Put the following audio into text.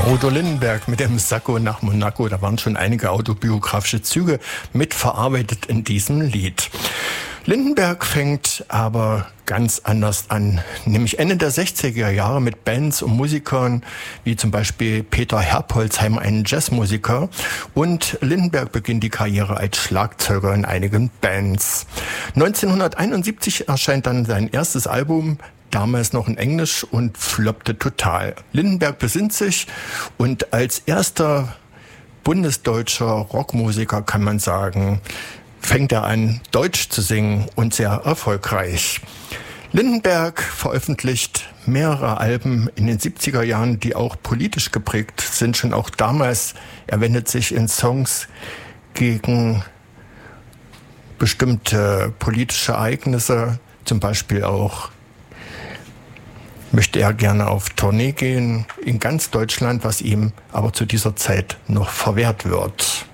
Udo Lindenberg mit dem Sakko nach Monaco. Da waren schon einige autobiografische Züge mitverarbeitet in diesem Lied. Lindenberg fängt aber ganz anders an, nämlich Ende der 60er Jahre mit Bands und Musikern, wie zum Beispiel Peter Herpolzheim, einen Jazzmusiker. Und Lindenberg beginnt die Karriere als Schlagzeuger in einigen Bands. 1971 erscheint dann sein erstes Album, damals noch in Englisch, und floppte total. Lindenberg besinnt sich und als erster bundesdeutscher Rockmusiker, kann man sagen, fängt er an, Deutsch zu singen, und sehr erfolgreich. Lindenberg veröffentlicht mehrere Alben in den 70er Jahren, die auch politisch geprägt sind, schon auch damals. Er wendet sich in Songs gegen bestimmte politische Ereignisse, zum Beispiel auch möchte er gerne auf Tournee gehen in ganz Deutschland, was ihm aber zu dieser Zeit noch verwehrt wird.